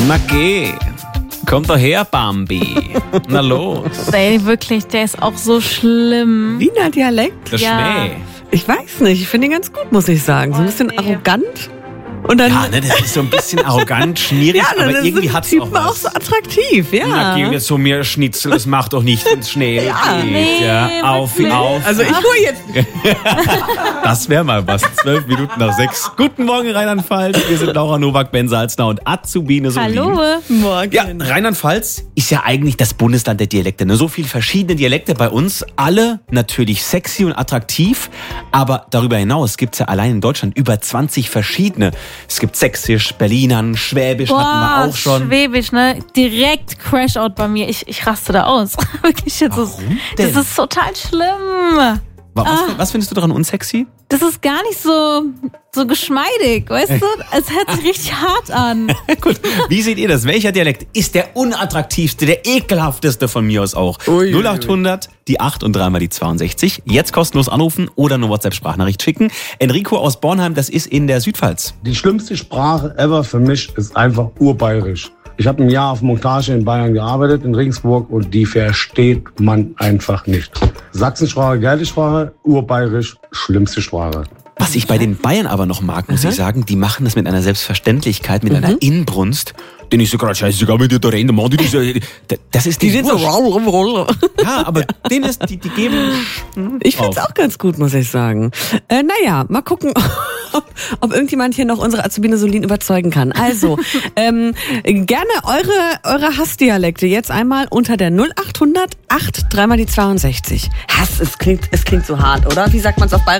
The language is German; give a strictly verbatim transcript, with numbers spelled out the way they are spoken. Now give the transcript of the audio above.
Na geh. Komm doch her, Bambi. Na los. Ey, wirklich, der ist auch so schlimm. Wiener Dialekt? Der Ja. Schnee. Ich weiß nicht, ich finde ihn ganz gut, muss ich sagen. So ein bisschen nee. arrogant. Und dann, Ja, ne, das ist so ein bisschen arrogant, schmierig, ja, dann aber ist irgendwie der hat's Typ auch auch was. so attraktiv, ja. Na geh jetzt so mir Schnitzel, das macht doch nicht ins Schnee. Ja. geht, Nee, ja. Auf, wirklich. auf. Also ich hole jetzt. Das wäre mal was. Zwölf Minuten nach sechs. Guten Morgen, Rheinland-Pfalz. Wir sind Laura Nowak, Ben Salzner und Azubine Solin. Hallo. Morgen. Ja, Rheinland-Pfalz ist ja eigentlich das Bundesland der Dialekte. Ne? So viele verschiedene Dialekte bei uns. Alle natürlich sexy und attraktiv. Aber darüber hinaus gibt's ja allein in Deutschland über zwanzig verschiedene. Es gibt Sächsisch, Berlinern, Schwäbisch hatten wir auch schon. Schwäbisch, ne? Direkt Crashout bei mir. Ich, ich raste da aus. Wirklich, das ist, denn? das ist total schlimm. Was, was findest du daran unsexy? Das ist gar nicht so, so geschmeidig, weißt du? Es hört sich richtig hart an. Gut, wie seht ihr das? Welcher Dialekt ist der unattraktivste, der ekelhafteste von mir aus auch? Ui, null acht hundert, die acht und dreimal die zweiundsechzig. Jetzt kostenlos anrufen oder eine WhatsApp-Sprachnachricht schicken. Enrico aus Bornheim, das ist in der Südpfalz. Die schlimmste Sprache ever für mich ist einfach urbayerisch. Ich habe ein Jahr auf Montage in Bayern gearbeitet, in Regensburg, und die versteht man einfach nicht. Sachsensprache, geile Sprache, urbayerisch, schlimmste Sprache. Was ich bei den Bayern aber noch mag, muss ich sagen, die machen das mit einer Selbstverständlichkeit, mit einer Inbrunst. Denn ich so gerade, scheißegal, mit dir da reden, Mann, die so, das ist Die nicht sind so wurscht. roll. Ja, aber denen ist, die, die geben. Ich find's auf. auch ganz gut, muss ich sagen. Äh, naja, mal gucken, ob, ob irgendjemand hier noch unsere Azubine Solin überzeugen kann. Also, ähm, gerne eure, eure Hassdialekte jetzt einmal unter der null acht hundert, acht dreimal die zweiundsechzig. Hass, es klingt, es klingt so hart, oder? Wie sagt man's auf Bayerisch?